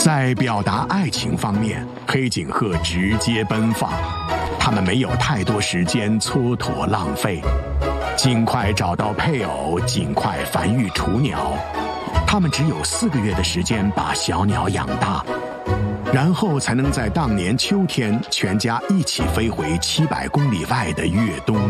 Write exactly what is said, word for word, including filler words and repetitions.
在表达爱情方面，黑颈鹤直接奔放，它们没有太多时间蹉跎浪费，尽快找到配偶，尽快繁育雏鸟。它们只有四个月的时间把小鸟养大，然后才能在当年秋天全家一起飞回七百公里外的越冬。